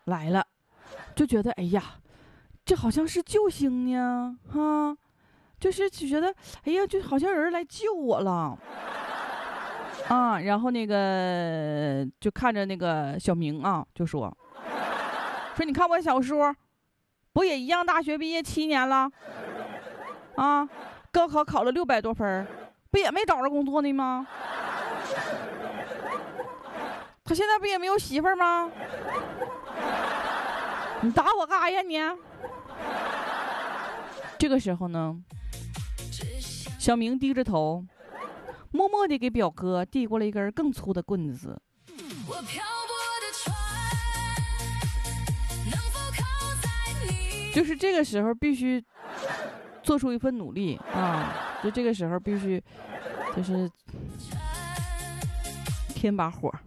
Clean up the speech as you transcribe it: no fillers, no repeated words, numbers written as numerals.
来了，就觉得哎呀，这好像是救星呢，哈，就是觉得哎呀，就好像有人来救我了。啊，然后那个就看着那个小明啊，就说你看我小叔，不也一样大学毕业7年了，啊，高考考了600多分，不也没找着工作呢吗？他现在不也没有媳妇儿吗？你打我干啥呀你？这个时候呢，小明低着头，默默地给表哥递过了一根更粗的棍子。就是这个时候必须做出一份努力啊！就这个时候必须就是添把火